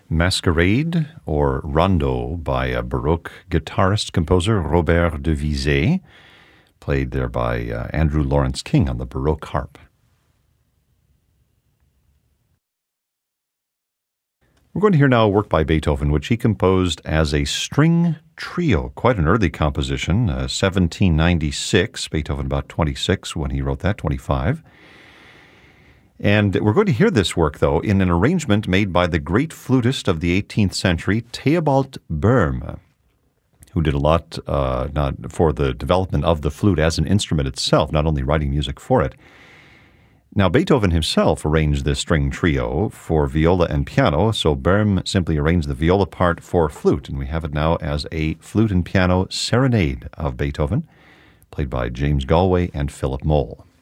Masquerade, or Rondo, by a Baroque guitarist-composer Robert de Vizet, played there by Andrew Lawrence King on the Baroque harp. We're going to hear now a work by Beethoven, which he composed as a string trio, quite an early composition, 1796, Beethoven about 26 when he wrote that, 25. And we're going to hear this work, though, in an arrangement made by the great flutist of the 18th century, Theobald Böhm, who did a lot for the development of the flute as an instrument itself, not only writing music for it. Now, Beethoven himself arranged this string trio for viola and piano, so Böhm simply arranged the viola part for flute, and we have it now as a flute and piano serenade of Beethoven, played by James Galway and Philip Moll.